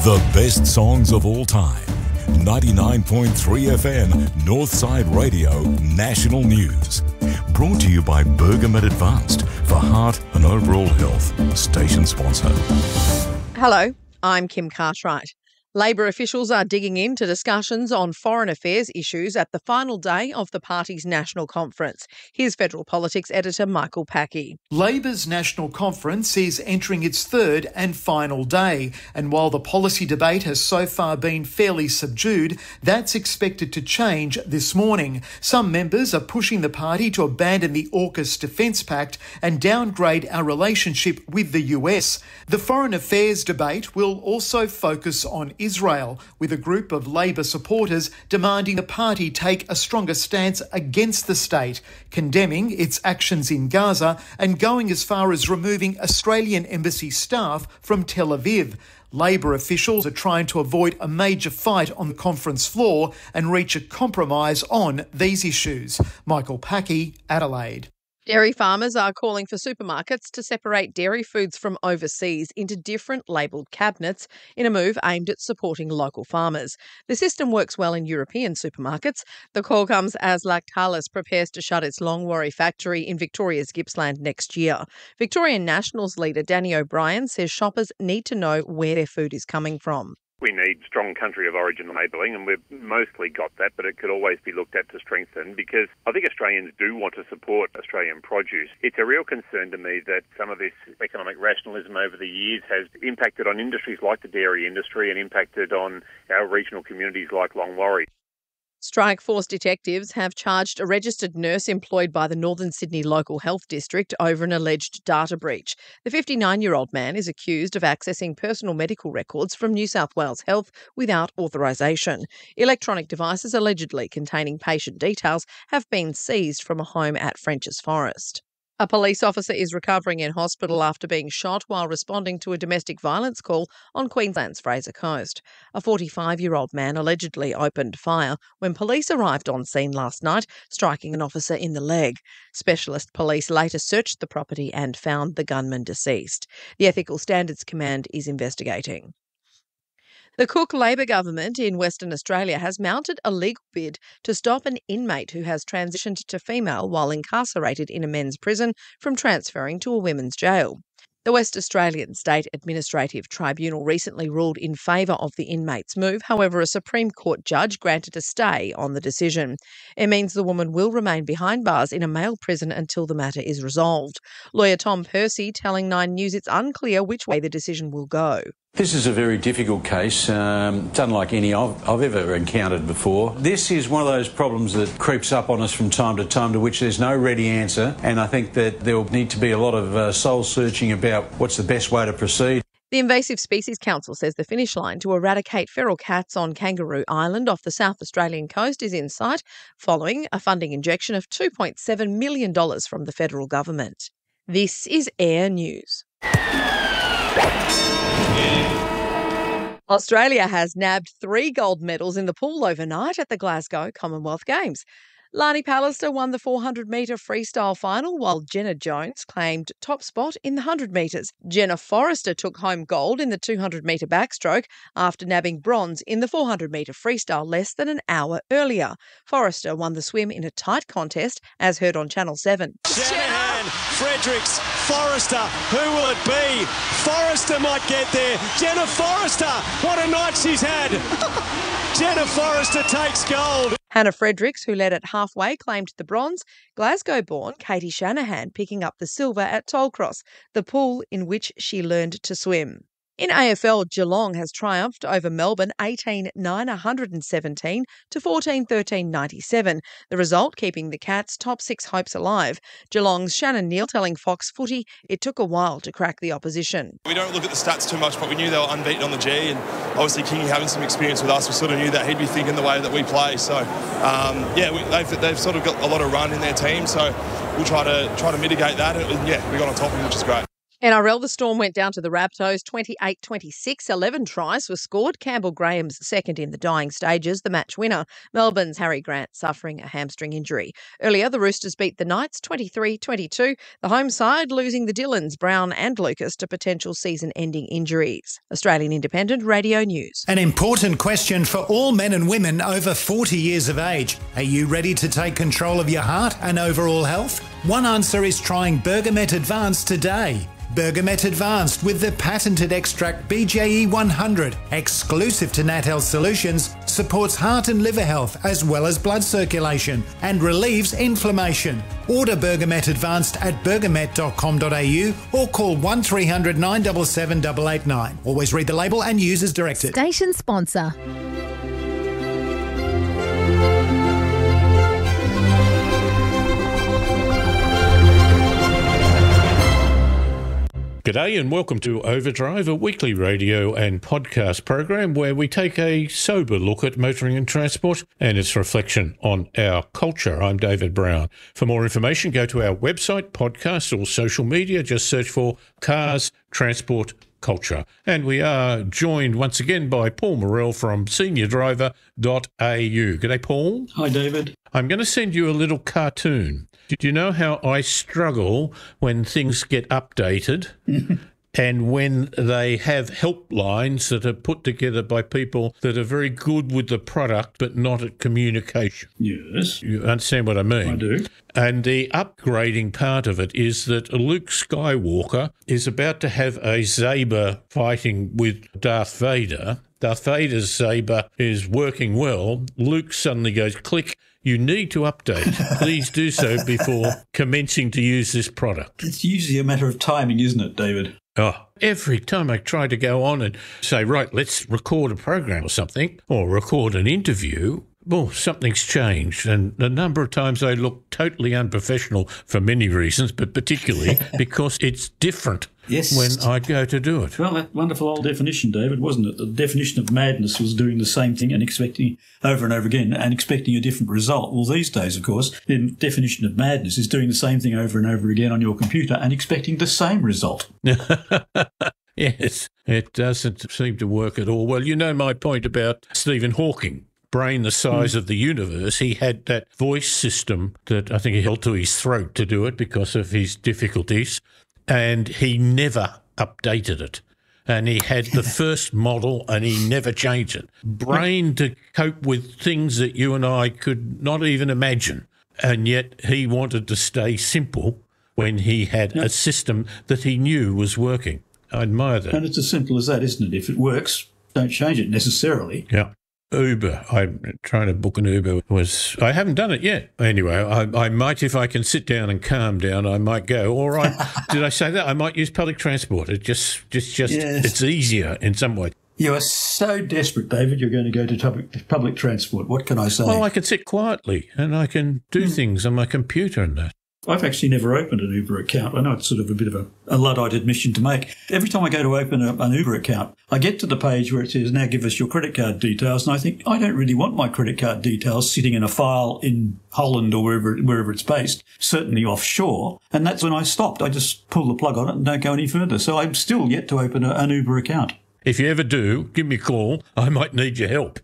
The best songs of all time. 99.3 FM, Northside Radio, National News. Brought to you by Bergamet Advanced for heart and overall health. Station sponsor. Hello, I'm Kim Cartwright. Labor officials are digging into discussions on foreign affairs issues at the final day of the party's national conference. Here's Federal Politics editor Michael Packey. Labor's national conference is entering its third and final day, and while the policy debate has so far been fairly subdued, that's expected to change this morning. Some members are pushing the party to abandon the AUKUS Defence Pact and downgrade our relationship with the US. The foreign affairs debate will also focus on Israel, with a group of Labor supporters demanding the party take a stronger stance against the state, condemning its actions in Gaza and going as far as removing Australian embassy staff from Tel Aviv. Labor officials are trying to avoid a major fight on the conference floor and reach a compromise on these issues. Michael Packey, Adelaide. Dairy farmers are calling for supermarkets to separate dairy foods from overseas into different labelled cabinets in a move aimed at supporting local farmers. The system works well in European supermarkets. The call comes as Lactalis prepares to shut its Longwarry factory in Victoria's Gippsland next year. Victorian Nationals leader Danny O'Brien says shoppers need to know where their food is coming from. We need strong country of origin labelling, and we've mostly got that, but it could always be looked at to strengthen, because I think Australians do want to support Australian produce. It's a real concern to me that some of this economic rationalism over the years has impacted on industries like the dairy industry and impacted on our regional communities like Longwarry. Strike Force detectives have charged a registered nurse employed by the Northern Sydney Local Health District over an alleged data breach. The 59-year-old man is accused of accessing personal medical records from New South Wales Health without authorisation. Electronic devices allegedly containing patient details have been seized from a home at Frenchs Forest. A police officer is recovering in hospital after being shot while responding to a domestic violence call on Queensland's Fraser Coast. A 45-year-old man allegedly opened fire when police arrived on scene last night, striking an officer in the leg. Specialist police later searched the property and found the gunman deceased. The Ethical Standards Command is investigating. The Cook Labor government in Western Australia has mounted a legal bid to stop an inmate who has transitioned to female while incarcerated in a men's prison from transferring to a women's jail. The West Australian State Administrative Tribunal recently ruled in favour of the inmate's move. However, a Supreme Court judge granted a stay on the decision. It means the woman will remain behind bars in a male prison until the matter is resolved. Lawyer Tom Percy telling Nine News it's unclear which way the decision will go. This is a very difficult case. It's unlike any I've ever encountered before. This is one of those problems that creeps up on us from time to which there's no ready answer, and I think that there will need to be a lot of soul-searching about what's the best way to proceed. The Invasive Species Council says the finish line to eradicate feral cats on Kangaroo Island off the South Australian coast is in sight, following a funding injection of $2.7 million from the federal government. This is Air News. Australia has nabbed 3 gold medals in the pool overnight at the Glasgow Commonwealth Games. Lani Pallister won the 400-metre freestyle final, while Jenna Jones claimed top spot in the 100 metres. Jenna Forrester took home gold in the 200-metre backstroke after nabbing bronze in the 400-metre freestyle less than an hour earlier. Forrester won the swim in a tight contest, as heard on Channel 7. Shanahan, Fredericks, Forrester, who will it be? Forrester might get there. Jenna Forrester, what a night she's had. Jenna Forrester takes gold. Hannah Fredericks, who led at halfway, claimed the bronze. Glasgow-born Katie Shanahan picking up the silver at Tollcross, the pool in which she learned to swim. In AFL, Geelong has triumphed over Melbourne 18-9-117 to 14-13-97, the result keeping the Cats' top 6 hopes alive. Geelong's Shannon Neal telling Fox Footy it took a while to crack the opposition. We don't look at the stats too much, but we knew they were unbeaten on the G, and obviously Kingy having some experience with us, we sort of knew that he'd be thinking the way that we play. So, they've sort of got a lot of run in their team, so we'll try to mitigate that, and we got on top of them, which is great. NRL, the Storm went down to the Rabbitohs 28-26. 11 tries were scored. Campbell Graham's second in the dying stages, the match winner. Melbourne's Harry Grant suffering a hamstring injury. Earlier, the Roosters beat the Knights 23-22. The home side losing the Dillons, Brown and Lucas to potential season-ending injuries. Australian Independent Radio News. An important question for all men and women over 40 years of age. Are you ready to take control of your heart and overall health? One answer is trying Bergamet Advanced today. Bergamet Advanced with the patented extract BJE 100, exclusive to Nat Health Solutions, supports heart and liver health as well as blood circulation and relieves inflammation. Order Bergamet Advanced at bergamet.com.au or call 1300 977 889. Always read the label and use as directed. Station sponsor. G'day and welcome to Overdrive, a weekly radio and podcast program where we take a sober look at motoring and transport and its reflection on our culture. I'm David Brown. For more information, go to our website, podcast or social media. Just search for Cars, Transport, Culture. And we are joined once again by Paul Morrell from seniordriver.au. G'day, Paul. Hi, David. I'm going to send you a little cartoon. Do you know how I struggle when things get updated and when they have helplines that are put together by people that are very good with the product but not at communication? Yes. You understand what I mean? I do. And the upgrading part of it is that Luke Skywalker is about to have a Saber fighting with Darth Vader. Darth Vader's Saber is working well. Luke suddenly goes, click, you need to update. Please do so before commencing to use this product. It's usually a matter of timing, isn't it, David? Oh, every time I try to go on and say, right, let's record a program or something, or record an interview, well, something's changed. And a number of times I look totally unprofessional for many reasons, but particularly because it's different when I go to do it. Well, that wonderful old definition, David, wasn't it? The definition of madness was doing the same thing and expecting over and over again and expecting a different result. Well, these days, of course, the definition of madness is doing the same thing over and over again on your computer and expecting the same result. Yes, it doesn't seem to work at all. Well, you know my point about Stephen Hawking. Brain the size of the universe. He had that voice system that I think he held to his throat to do it because of his difficulties, and he never updated it. And he had the first model and he never changed it. Brain to cope with things that you and I could not even imagine. And yet he wanted to stay simple when he had a system that he knew was working. I admire that. And it's as simple as that, isn't it? If it works, don't change it necessarily. Yeah. Uber. I'm trying to book an Uber. I haven't done it yet. Anyway, I might, if I can sit down and calm down, I might go. Or did I say that? I might use public transport. It just it's easier in some way. You are so desperate, David, you're going to go to public transport. What can I say? Well, I can sit quietly and I can do things on my computer and that. I've actually never opened an Uber account. I know it's sort of a bit of a Luddite admission to make. Every time I go to open an Uber account, I get to the page where it says, now give us your credit card details. And I think, I don't really want my credit card details sitting in a file in Holland or wherever it's based, certainly offshore. And that's when I stopped. I just pull the plug on it and don't go any further. So I'm still yet to open an Uber account. If you ever do, give me a call. I might need your help.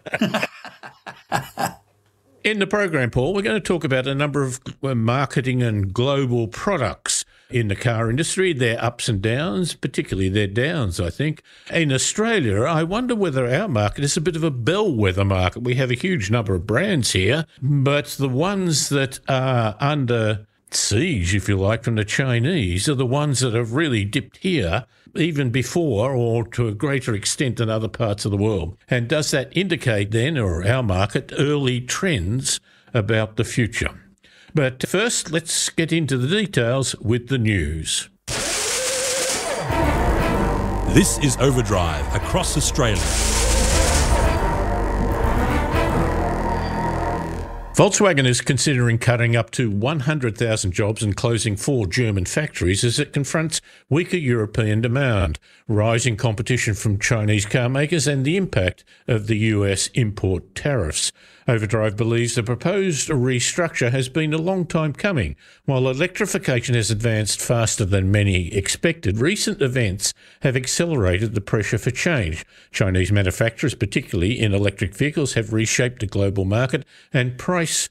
In the program, Paul, we're going to talk about a number of marketing and global products in the car industry, their ups and downs, particularly their downs, I think. In Australia, I wonder whether our market is a bit of a bellwether market. We have a huge number of brands here, but the ones that are under siege, if you like, from the Chinese are the ones that have really dipped here even before or to a greater extent than other parts of the world. And does that indicate then, or our market, early trends about the future? But first, let's get into the details with the news. This is Overdrive across Australia. Volkswagen is considering cutting up to 100,000 jobs and closing 4 German factories as it confronts weaker European demand, rising competition from Chinese car makers and the impact of the US import tariffs. Overdrive believes the proposed restructure has been a long time coming. While electrification has advanced faster than many expected, recent events have accelerated the pressure for change. Chinese manufacturers, particularly in electric vehicles, have reshaped the global market, and price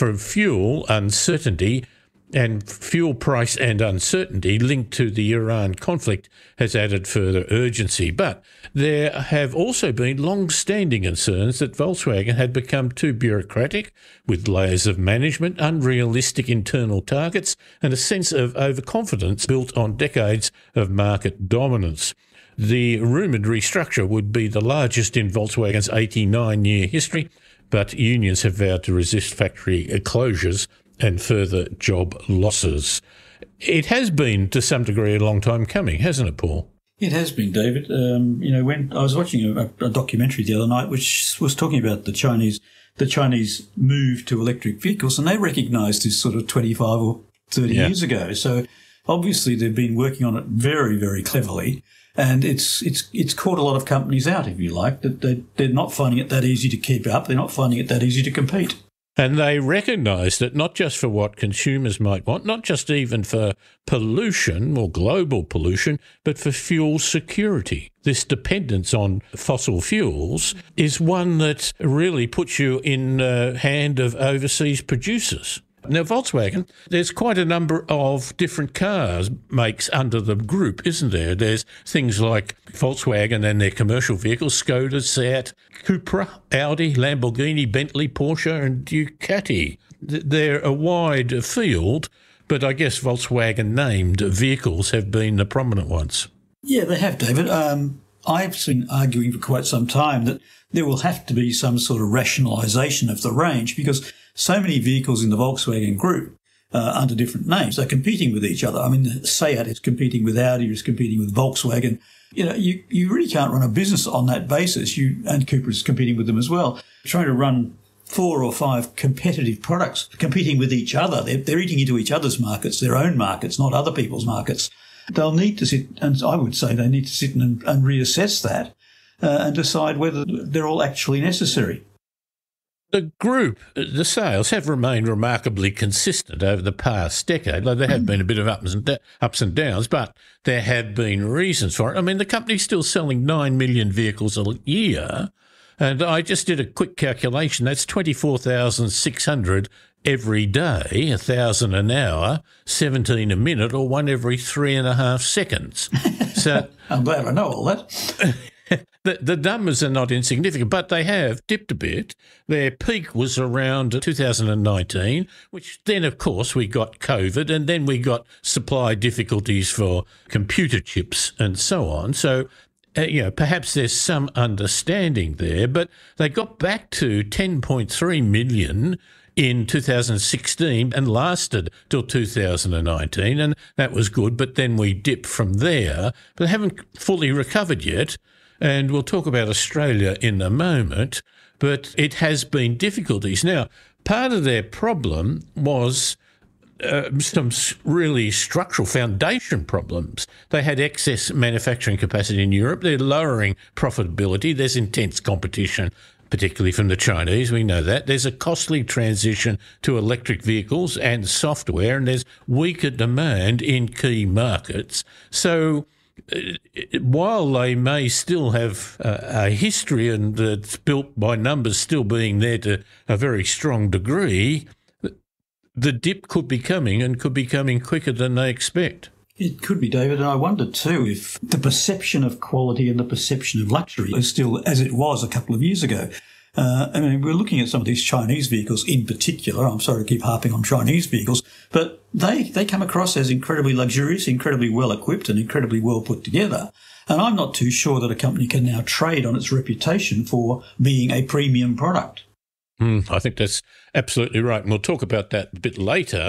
price and uncertainty linked to the Iran conflict has added further urgency. But there have also been long-standing concerns that Volkswagen had become too bureaucratic, with layers of management, unrealistic internal targets, and a sense of overconfidence built on decades of market dominance. The rumoured restructure would be the largest in Volkswagen's 89-year history, but unions have vowed to resist factory closures and further job losses. It has been, to some degree, a long time coming, hasn't it, Paul? It has been, David. When I was watching a documentary the other night, which was talking about the Chinese move to electric vehicles, and they recognised this sort of 25 or 30 years ago. So obviously they've been working on it very, very cleverly, and it's caught a lot of companies out, if you like, that they're not finding it that easy to keep up. They're not finding it that easy to compete. And they recognise that not just for what consumers might want, not just even for pollution or global pollution, but for fuel security. This dependence on fossil fuels is one that really puts you in the hand of overseas producers. Now, Volkswagen, there's quite a number of different cars makes under the group, isn't there? There's things like Volkswagen and their commercial vehicles, Skoda, Seat, Cupra, Audi, Lamborghini, Bentley, Porsche and Ducati. They're a wide field, but I guess Volkswagen-named vehicles have been the prominent ones. Yeah, they have, David. I've been arguing for quite some time that there will have to be some sort of rationalisation of the range, because so many vehicles in the Volkswagen group under different names are competing with each other. I mean, Seat is competing with Audi, is competing with Volkswagen. You really can't run a business on that basis. And Cupra is competing with them as well. Trying to run 4 or 5 competitive products competing with each other. They're eating into each other's markets, their own markets, not other people's markets. They'll need to sit, and I would say they need to sit and reassess that and decide whether they're all actually necessary. The group, the sales have remained remarkably consistent over the past decade. Like, there have been a bit of ups and downs, but there have been reasons for it. I mean, the company's still selling 9 million vehicles a year, and I just did a quick calculation. That's 24,600 every day, 1,000 an hour, 17 a minute, or 1 every 3.5 seconds. So I'm glad I know all that. The numbers are not insignificant, but they have dipped a bit. Their peak was around 2019, which then, of course, we got COVID, and then we got supply difficulties for computer chips and so on. So, perhaps there's some understanding there, but they got back to 10.3 million in 2016 and lasted till 2019, and that was good, but then we dipped from there, but haven't fully recovered yet. And we'll talk about Australia in a moment, but it has been difficulties. Now, part of their problem was some really structural foundation problems. They had excess manufacturing capacity in Europe. They're lowering profitability. There's intense competition, particularly from the Chinese. We know that. There's a costly transition to electric vehicles and software, and there's weaker demand in key markets. So while they may still have a history and it's built by numbers still being there to a very strong degree, the dip could be coming, and could be coming quicker than they expect. It could be, David, and I wonder too if the perception of quality and the perception of luxury is still as it was a couple of years ago. We're looking at some of these Chinese vehicles in particular. I'm sorry to keep harping on Chinese vehicles, but they come across as incredibly luxurious, incredibly well equipped and incredibly well put together. And I'm not too sure that a company can now trade on its reputation for being a premium product. I think that's absolutely right. And we'll talk about that a bit later.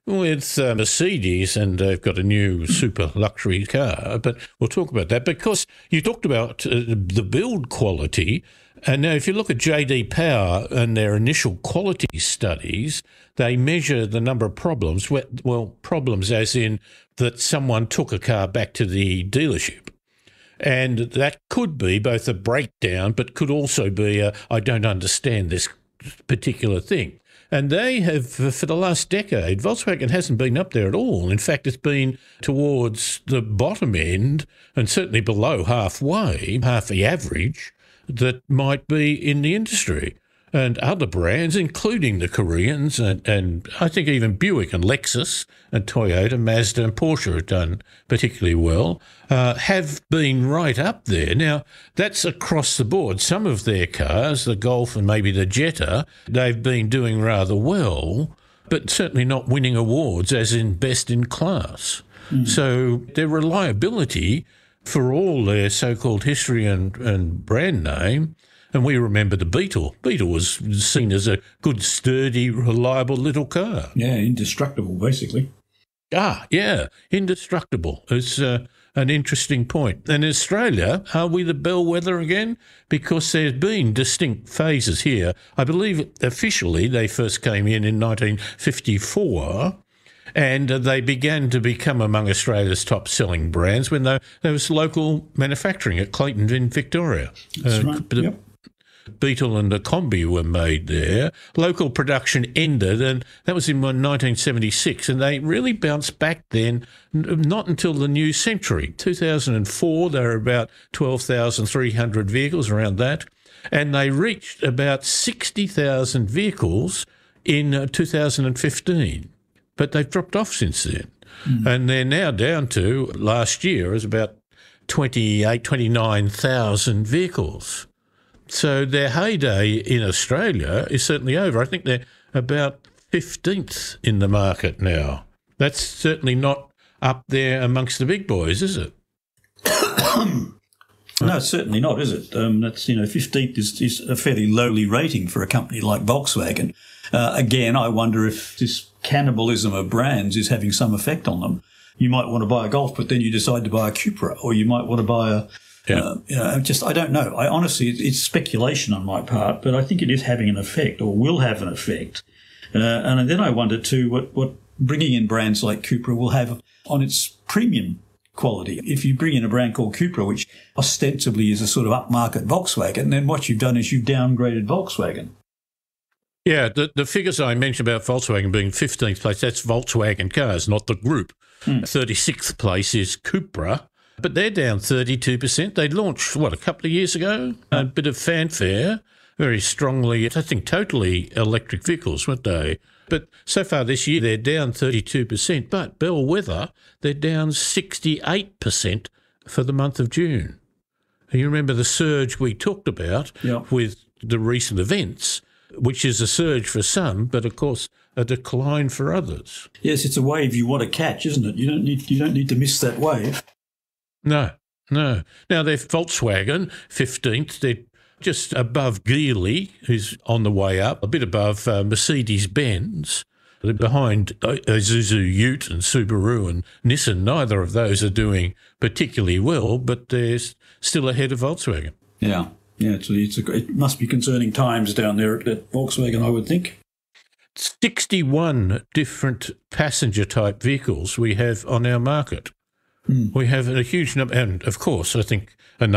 with Mercedes, and they've got a new super luxury car, but we'll talk about that because you talked about the build quality. And now if you look at JD Power and their initial quality studies, they measure the number of problems, well, problems as in that someone took a car back to the dealership. And that could be both a breakdown, but could also be I don't understand this particular thing. And they have, for the last decade, Volkswagen hasn't been up there at all. In fact, it's been towards the bottom end and certainly below halfway, half the average that might be in the industry. And other brands, including the Koreans, and I think even Buick and Lexus and Toyota, Mazda and Porsche have done particularly well, have been right up there. Now, that's across the board. Some of their cars, the Golf and maybe the Jetta, they've been doing rather well, but certainly not winning awards as in best in class. So their reliability, for all their so-called history and brand name, and we remember the Beetle. Beetle was seen as a good, sturdy, reliable little car. Yeah, indestructible, basically. Yeah, indestructible. It's an interesting point. And in Australia, are we the bellwether again? Because there's been distinct phases here. I believe officially they first came in 1954, and they began to become among Australia's top-selling brands when there was local manufacturing at Clayton in Victoria. That's right, yep. Beetle and the Combi were made there. Local production ended, and that was in 1976, and they really bounced back then, not until the new century. 2004, there were about 12,300 vehicles, around that, and they reached about 60,000 vehicles in 2015. But they've dropped off since then, and they're now down to, last year, is about 29,000 vehicles. So their heyday in Australia is certainly over. I think they're about 15th in the market now. That's certainly not up there amongst the big boys, is it? No, certainly not, is it? That's 15th is a fairly lowly rating for a company like Volkswagen. Again, I wonder if this cannibalism of brands is having some effect on them. You might want to buy a Golf, but then you decide to buy a Cupra, or you might want to buy a I don't know. I honestly, it's speculation on my part, but I think it is having an effect, or will have an effect. And then I wonder too what bringing in brands like Cupra will have on its premium quality. If you bring in a brand called Cupra, which ostensibly is a sort of upmarket Volkswagen, then what you've done is you've downgraded Volkswagen. Yeah, the figures I mentioned about Volkswagen being 15th place, that's Volkswagen cars, not the group. 36th place is Cupra. But they're down 32%. They launched, a couple of years ago? A bit of fanfare, very strongly, I think, totally electric vehicles, weren't they? But so far this year, they're down 32%. But bellwether, they're down 68% for the month of June. And you remember the surge we talked about with the recent events, which is a surge for some, but of course a decline for others. Yes, it's a wave you want to catch, isn't it? You don't need to miss that wave. No. Now, they're Volkswagen, 15th. They're just above Geely, who's on the way up, a bit above Mercedes-Benz. They're behind Isuzu Ute and Subaru and Nissan. Neither of those are doing particularly well, but they're still ahead of Volkswagen. Yeah, it must be concerning times down there at Volkswagen, I would think. 61 different passenger-type vehicles we have on our market. We have a huge number, and of course, I think